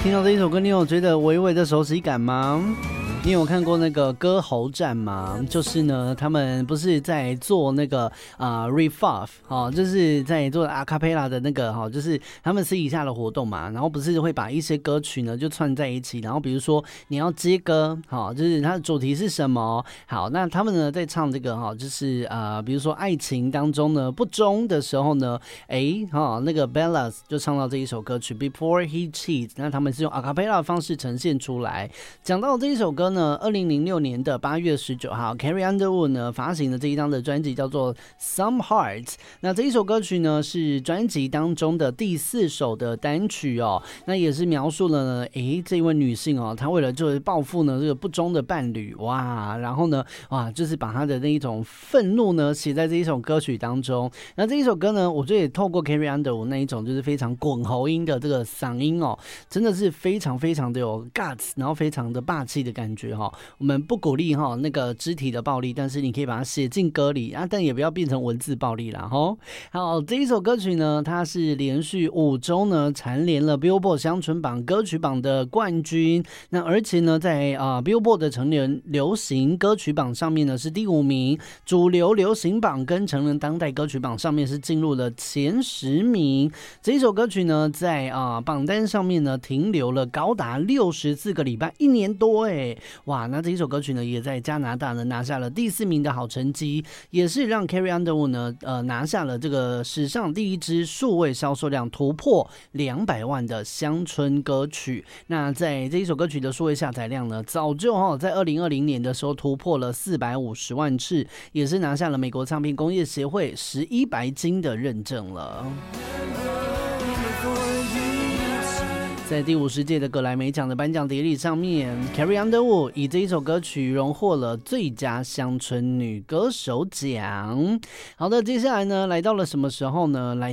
听到这一首歌，你有觉得微微的熟悉感吗？你有看过那个歌喉战吗？就是呢，他们不是在做那个refuff 就是在做阿卡贝拉的那个就是他们私底下的活动嘛，然后不是会把一些歌曲呢就串在一起，然后比如说你要接歌，就是它的主题是什么？好，那他们呢在唱这个就是比如说爱情当中呢不忠的时候呢，那个 Bellas 就唱到这一首歌曲 Before He Cheats， 那他们是用阿卡贝拉的方式呈现出来。讲到这一首歌呢，2006年的8月19号 Carrie Underwood 呢发行的这一张的专辑叫做 Some Hearts， 那这一首歌曲呢是专辑当中的第4首的单曲哦，那也是描述了呢这一位女性哦，她为了就是报复呢这个不忠的伴侣，哇，然后呢就是把她的那一种愤怒呢写在这一首歌曲当中。那这一首歌呢，我觉得也透过 Carrie Underwood 那一种就是非常滚喉音的这个嗓音哦，真的是非常非常的有 guts， 然后非常的霸气的感觉。我们不鼓励那个肢体的暴力，但是你可以把它写进歌里但也不要变成文字暴力啦。好，这一首歌曲呢，它是连续5周呢蝉联了 Billboard 乡村榜歌曲榜的冠军。那而且呢，在Billboard 的成人流行歌曲榜上面呢是第5名，主流流行榜跟成人当代歌曲榜上面是进入了前10名。这一首歌曲呢，在榜单上面呢停留了高达64个礼拜，1年多哇，那这一首歌曲呢，也在加拿大呢拿下了第4名的好成绩，也是让 Carrie Underwood 呢拿下了这个史上第1支数位销售量突破200万的乡村歌曲。那在这一首歌曲的数位下载量呢，早就在2020年的时候突破了450万次，也是拿下了美国唱片工业协会11白金的认证了。在第50届的格莱美奖的颁奖典礼上面 Carrie Underwood 以这一首歌曲荣获了最佳乡村女歌手奖。好的，接下来呢来到了什么时候呢？来